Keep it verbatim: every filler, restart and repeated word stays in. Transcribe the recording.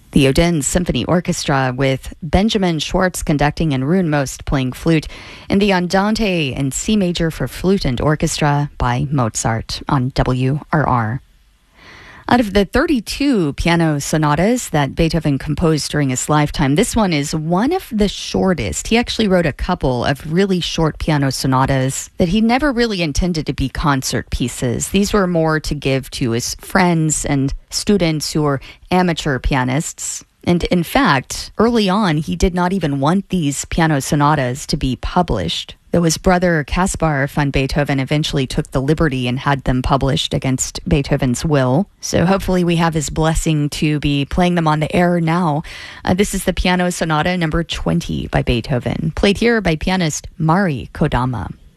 The Odense Symphony Orchestra with Benjamin Schwartz conducting and Rune Most playing flute in the Andante in C major for flute and orchestra by Mozart on W R R. Out of the thirty-two piano sonatas that Beethoven composed during his lifetime, this one is one of the shortest. He actually wrote a couple of really short piano sonatas that he never really intended to be concert pieces. These were more to give to his friends and students who were amateur pianists. And in fact, early on, he did not even want these piano sonatas to be published, though his brother Caspar van Beethoven eventually took the liberty and had them published against Beethoven's will. So hopefully we have his blessing to be playing them on the air now. Uh, this is the Piano Sonata number twenty by Beethoven, played here by pianist Mari Kodama.